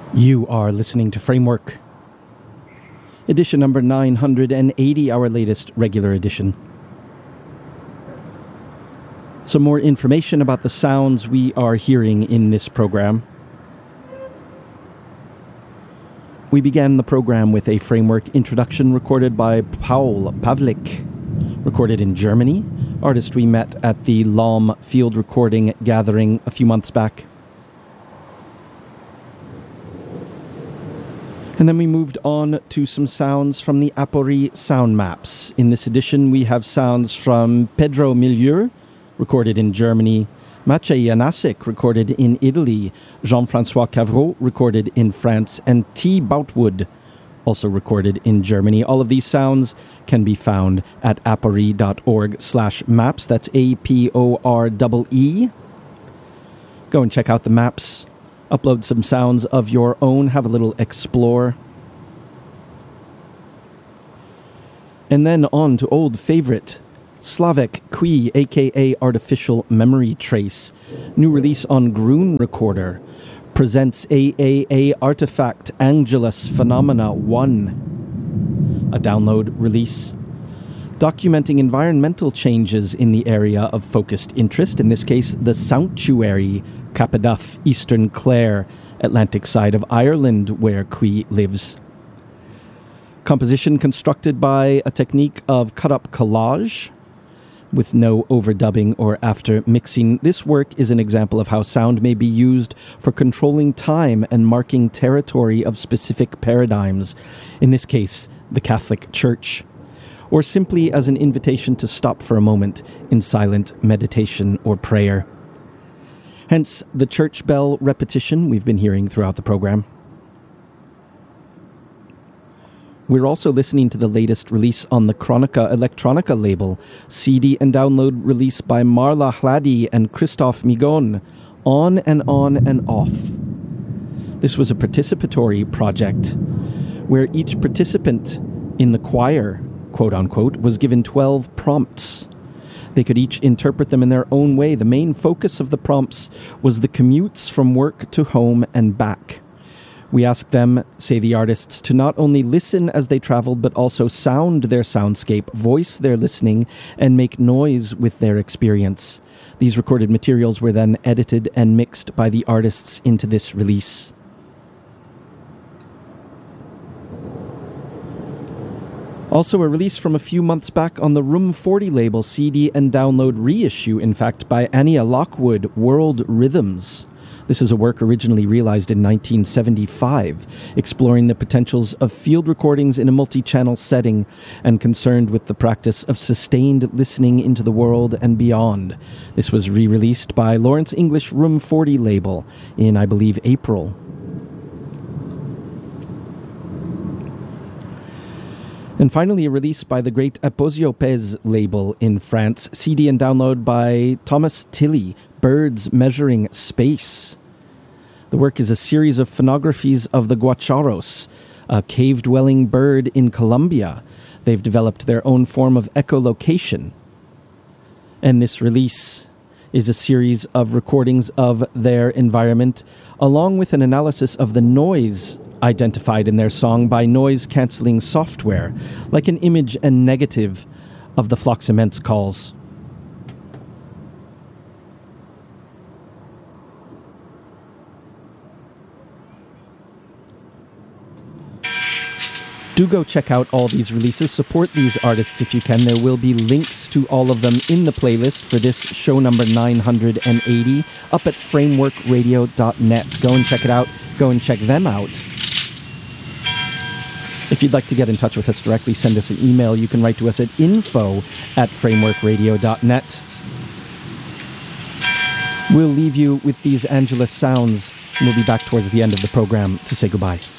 You are listening to Framework, edition number 980, our latest regular edition. Some more information about the sounds we are hearing in this program. We began the program with a Framework introduction recorded by Paul Pavlik, recorded in Germany, artist we met at the LOM field recording gathering a few months back. And then we moved on to some sounds from the Apori sound maps. In this edition, we have sounds from Pedro Milieu, recorded in Germany, Maciej Janasek, recorded in Italy, Jean-François Cavreau, recorded in France, and T. Boutwood, also recorded in Germany. All of these sounds can be found at apori.org/maps. That's APOREE. Go and check out the maps. Upload some sounds of your own, have a little explore. And then on to old favorite, Slavek Kui, aka Artificial Memory Trace. New release on Groon Recorder. Presents AAA Artifact Angelus Phenomena 1. A download release. Documenting environmental changes in the area of focused interest, in this case, the Sanctuary, Capaduff, Eastern Clare, Atlantic side of Ireland, where Kui lives. Composition constructed by a technique of cut-up collage, with no overdubbing or after mixing. This work is an example of how sound may be used for controlling time and marking territory of specific paradigms, in this case, the Catholic Church, or simply as an invitation to stop for a moment in silent meditation or prayer. Hence, the church bell repetition we've been hearing throughout the program. We're also listening to the latest release on the Chronica Electronica label, CD and download release by Marla Hlady and Christoph Migon, On and Off. This was a participatory project where each participant in the choir, quote-unquote, was given 12 prompts. They could each interpret them in their own way. The main focus of the prompts was the commutes from work to home and back. We asked them, say the artists, to not only listen as they traveled, but also sound their soundscape, voice their listening, and make noise with their experience. These recorded materials were then edited and mixed by the artists into this release. Also a release from a few months back on the Room 40 label, CD and download reissue, in fact, by Anya Lockwood, World Rhythms. This is a work originally realized in 1975, exploring the potentials of field recordings in a multi-channel setting and concerned with the practice of sustained listening into the world and beyond. This was re-released by Lawrence English Room 40 label in, I believe, April. And finally, a release by the great Aposiopes label in France, CD and download by Thomas Tilley, Birds Measuring Space. The work is a series of phonographies of the guacharos, a cave-dwelling bird in Colombia. They've developed their own form of echolocation. And this release is a series of recordings of their environment, along with an analysis of the noise identified in their song by noise-canceling software, like an image and negative of the Floximents calls. Do go check out all these releases. Support these artists if you can. There will be links to all of them in the playlist for this show number 980 up at frameworkradio.net. Go and check it out. Go and check them out. If you'd like to get in touch with us directly, send us an email. You can write to us at info@frameworkradio.net. We'll leave you with these Angelus sounds, and we'll be back towards the end of the program to say goodbye.